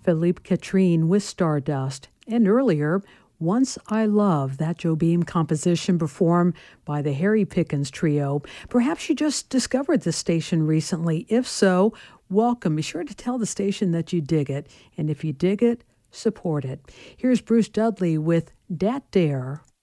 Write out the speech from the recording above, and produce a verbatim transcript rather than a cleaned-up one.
Philippe Catrine with Stardust. And earlier, Once I Love, that Joe Beam composition performed by the Harry Pickens Trio. Perhaps you just discovered this station recently. If so, welcome. Be sure to tell the station that you dig it. And if you dig it, support it. Here's Bruce Dudley with Dat Dare.